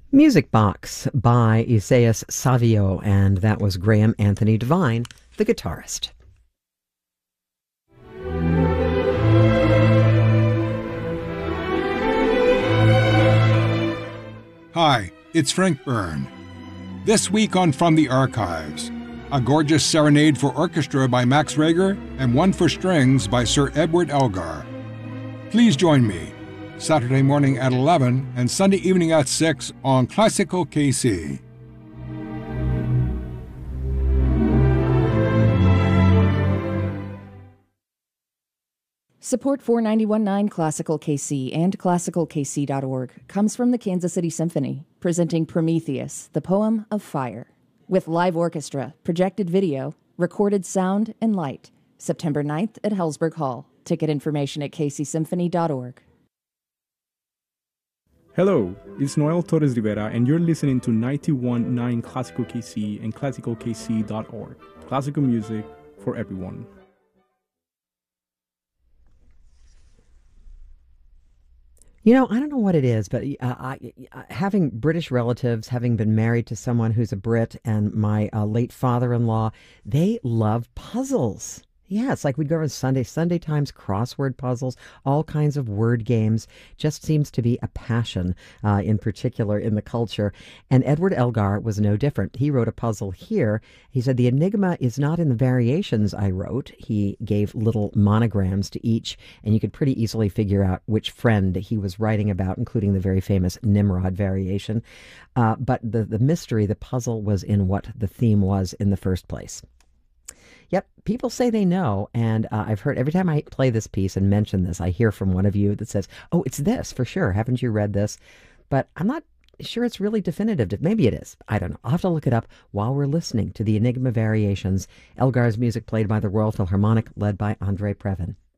Music Box by Isaias Savio, and that was Graham Anthony Devine, the guitarist. Hi, it's Frank Byrne. This week on From the Archives, a gorgeous serenade for orchestra by Max Reger and one for strings by Sir Edward Elgar. Please join me Saturday morning at 11 and Sunday evening at 6 on Classical KC. Support for 91.9 Classical KC and ClassicalKC.org comes from the Kansas City Symphony, presenting Prometheus, the Poem of Fire, with live orchestra, projected video, recorded sound, and light, September 9th at Hellsberg Hall. Ticket information at kcsymphony.org. Hello, it's Noel Torres Rivera, and you're listening to 91.9 Classical KC and ClassicalKC.org. Classical music for everyone. You know, I don't know what it is, but having British relatives, having been married to someone who's a Brit, and my late father-in-law, they love puzzles. Yeah, it's like we'd go over Sunday Times crossword puzzles, all kinds of word games. Just seems to be a passion, in particular in the culture. And Edward Elgar was no different. He wrote a puzzle here. He said, "The enigma is not in the variations I wrote." He gave little monograms to each, and you could pretty easily figure out which friend he was writing about, including the very famous Nimrod variation. But the mystery, the puzzle, was in what the theme was in the first place. Yep, people say they know, and I've heard every time I play this piece and mention this, I hear from one of you that says, "Oh, it's this, for sure. Haven't you read this?" But I'm not sure it's really definitive. Maybe it is. I don't know. I'll have to look it up while we're listening to the Enigma Variations, Elgar's music played by the Royal Philharmonic, led by Andre Previn.